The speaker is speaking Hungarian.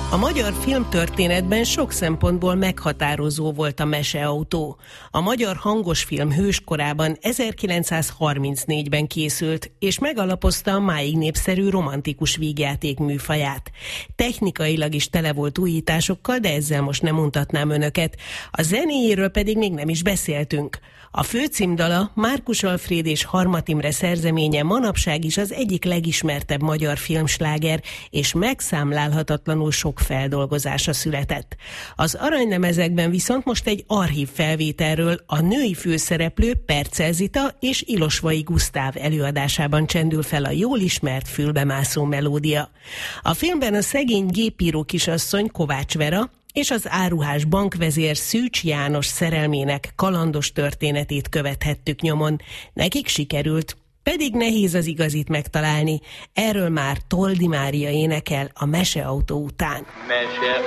A magyar filmtörténetben sok szempontból meghatározó volt a Meseautó. A magyar hangosfilm hőskorában 1934-ben készült, és megalapozta a máig népszerű romantikus vígjáték műfaját. Technikailag is tele volt újításokkal, de ezzel most nem untatnám önöket. A zenéjéről pedig még nem is beszéltünk. A főcímdala, Márkus Alfréd és Harmat Imre szerzeménye manapság is az egyik legismertebb magyar filmsláger, és megszámlálhatatlanul sok feldolgozása született. Az aranylemezekben viszont most egy archív felvételről, a női főszereplő Percel Zita és Ilosvai Gusztáv előadásában csendül fel a jól ismert fülbemászó melódia. A filmben a szegény gépíró kisasszony, Kovács Vera, és az áruhás bankvezér Szűcs János szerelmének kalandos történetét követhettük nyomon. Nekik sikerült, pedig nehéz az igazit megtalálni. Erről már Toldi Mária énekel a Meseautó után.